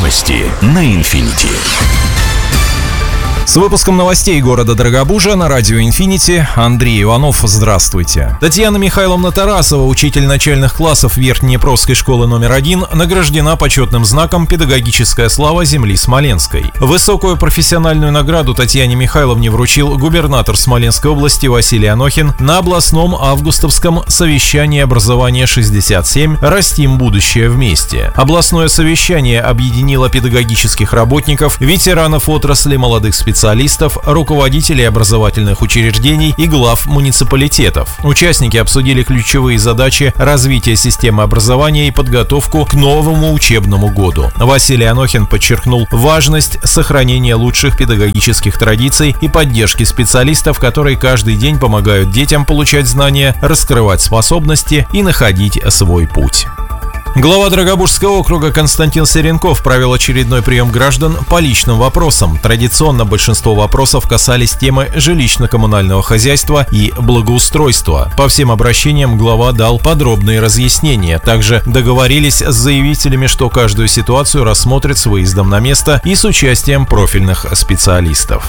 Новости на Infinity. С выпуском новостей города Дорогобужа на радио Infinity Андрей Иванов. Здравствуйте. Татьяна Михайловна Тарасова, учитель начальных классов Верхнеднепровской школы номер 1, награждена почетным знаком «Педагогическая слава земли Смоленской». Высокую профессиональную награду Татьяне Михайловне вручил губернатор Смоленской области Василий Анохин на областном августовском совещании образования 67 «Растим будущее вместе». Областное совещание объединило педагогических работников, ветеранов отрасли, молодых специалистов, руководителей образовательных учреждений и глав муниципалитетов. Участники обсудили ключевые задачи развития системы образования и подготовку к новому учебному году. Василий Анохин подчеркнул важность сохранения лучших педагогических традиций и поддержки специалистов, которые каждый день помогают детям получать знания, раскрывать способности и находить свой путь. Глава Дорогобужского округа Константин Серенков провел очередной прием граждан по личным вопросам. Традиционно большинство вопросов касались темы жилищно-коммунального хозяйства и благоустройства. По всем обращениям глава дал подробные разъяснения. Также договорились с заявителями, что каждую ситуацию рассмотрят с выездом на место и с участием профильных специалистов.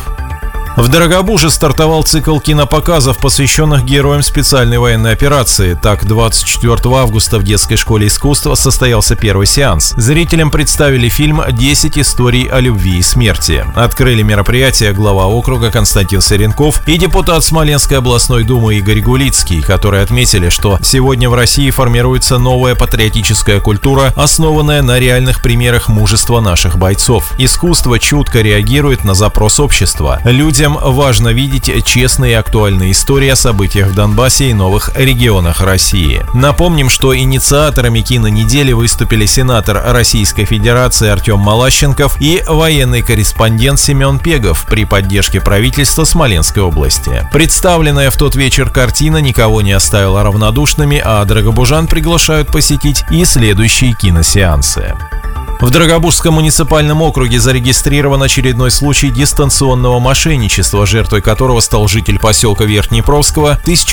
В Дорогобуже стартовал цикл кинопоказов, посвященных героям специальной военной операции. Так, 24 августа в детской школе искусства состоялся первый сеанс. Зрителям представили фильм «10 историй о любви и смерти». Открыли мероприятие глава округа Константин Серенков и депутат Смоленской областной думы Игорь Гулицкий, которые отметили, что сегодня в России формируется новая патриотическая культура, основанная на реальных примерах мужества наших бойцов. Искусство чутко реагирует на запрос общества. Людям важно видеть честные и актуальные истории о событиях в Донбассе и новых регионах России. Напомним, что инициаторами кинонедели выступили сенатор Российской Федерации Артем Малащенков и военный корреспондент Семен Пегов при поддержке правительства Смоленской области. Представленная в тот вечер картина никого не оставила равнодушными, а дорогобужан приглашают посетить и следующие киносеансы. В Дорогобужском муниципальном округе зарегистрирован очередной случай дистанционного мошенничества, жертвой которого стал житель поселка Верхнеднепровского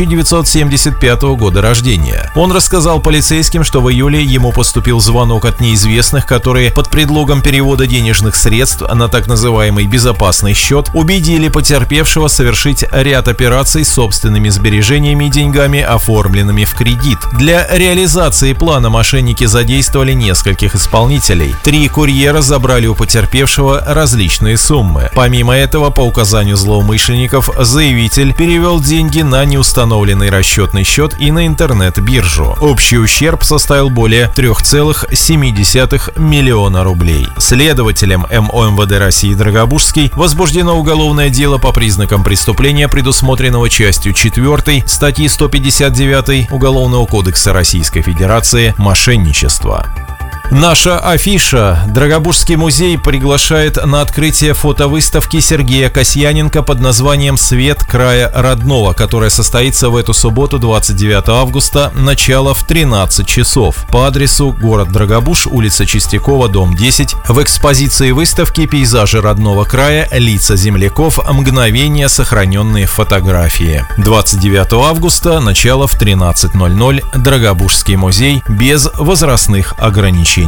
1975 года рождения. Он рассказал полицейским, что в июле ему поступил звонок от неизвестных, которые под предлогом перевода денежных средств на так называемый безопасный счет убедили потерпевшего совершить ряд операций с собственными сбережениями и деньгами, оформленными в кредит. Для реализации плана мошенники задействовали нескольких исполнителей. 3 курьера забрали у потерпевшего различные суммы. Помимо этого, по указанию злоумышленников, заявитель перевел деньги на неустановленный расчетный счет и на интернет-биржу. Общий ущерб составил более 3,7 миллиона рублей. Следователем МОМВД России Дорогобужский возбуждено уголовное дело по признакам преступления, предусмотренного частью 4 статьи 159 Уголовного кодекса Российской Федерации «Мошенничество». Наша афиша. Дорогобужский музей приглашает на открытие фотовыставки Сергея Касьяненко под названием «Свет края родного», которая состоится в эту субботу, 29 августа, начало в 13 часов. По адресу город Дорогобуж, улица Чистякова, дом 10. В экспозиции выставки «Пейзажи родного края. Лица земляков. Мгновения, сохраненные фотографии». 29 августа, начало в 13:00. Дорогобужский музей без возрастных ограничений.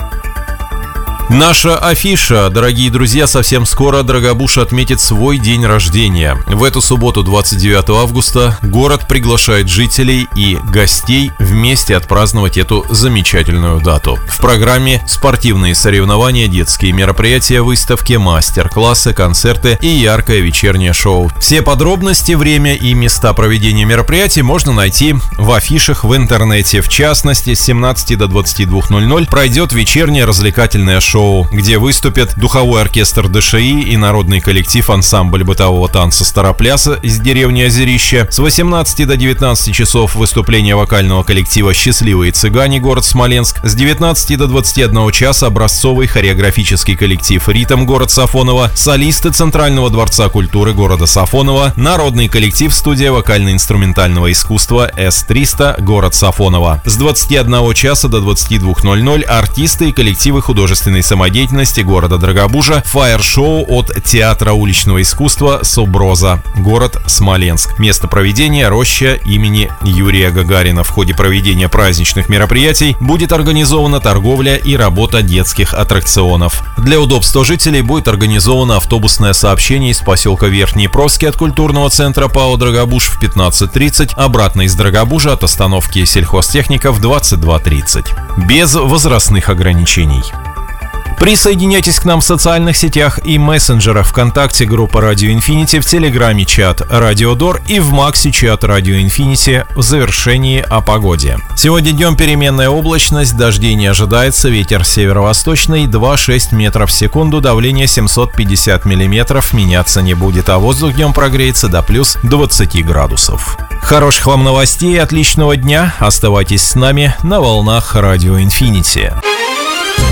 Наша афиша. Дорогие друзья, совсем скоро Дорогобуж отметит свой день рождения. В эту субботу, 29 августа, город приглашает жителей и гостей вместе отпраздновать эту замечательную дату. В программе спортивные соревнования, детские мероприятия, выставки, мастер-классы, концерты и яркое вечернее шоу. Все подробности, время и места проведения мероприятий можно найти в афишах в интернете. В частности, с 17 до 22:00 пройдет вечернее развлекательное шоу, где выступят духовой оркестр ДШИ и народный коллектив ансамбль бытового танца «Старопляса» из деревни Озерища. С 18 до 19 часов выступление вокального коллектива «Счастливые цыгане», город Смоленск. С 19 до 21 часа образцовый хореографический коллектив «Ритм», город Сафоново, солисты Центрального дворца культуры города Сафоново, народный коллектив студия вокально-инструментального искусства С-300, город Сафоново. С 21 часа до 22:00 артисты и коллективы художественной самодеятельности города Драгобужа фаер-шоу от Театра уличного искусства «Суброза», город Смоленск. Место проведения – роща имени Юрия Гагарина. В ходе проведения праздничных мероприятий будет организована торговля и работа детских аттракционов. Для удобства жителей будет организовано автобусное сообщение из поселка Верхние Проски от культурного центра ПАО «Драгобуж» в 15:30, обратно из Драгобужа от остановки сельхозтехника в 22:30. Без возрастных ограничений. Присоединяйтесь к нам в социальных сетях и мессенджерах: ВКонтакте группа Радио Инфинити, в Телеграме чат Радио Дор и в Максе чат Радио Инфинити. В завершении о погоде. Сегодня днем переменная облачность, дождей не ожидается, ветер северо-восточный 2,6 метров в секунду, давление 750 миллиметров, меняться не будет, а воздух днем прогреется до плюс 20 градусов. Хороших вам новостей, отличного дня, оставайтесь с нами на волнах Радио Инфинити.